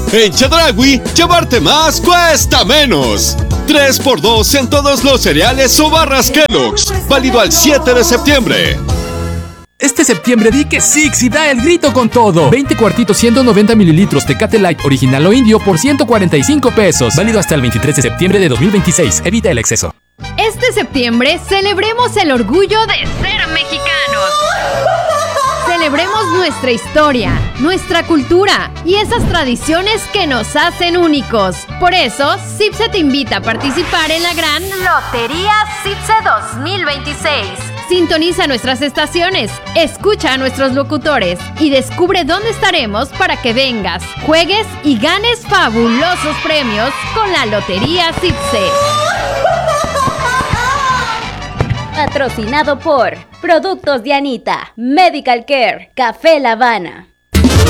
En Chedraui, llevarte más cuesta menos. 3x2 en todos los cereales o barras Kellogg's. Válido al 7 de septiembre. Este septiembre di que Six y da el grito con todo. 20 cuartitos 190 mililitros Tecate Light original o indio por 145 pesos. Válido hasta el 23 de septiembre de 2026. Evita el exceso. Este septiembre celebremos el orgullo de ser mexicanos. Celebremos nuestra historia, nuestra cultura y esas tradiciones que nos hacen únicos. Por eso, CIPSE te invita a participar en la gran Lotería CIPSE 2026. Sintoniza nuestras estaciones, escucha a nuestros locutores y descubre dónde estaremos para que vengas, juegues y ganes fabulosos premios con la Lotería CIPSE. Patrocinado por Productos Dianita, Medical Care, Café La Habana.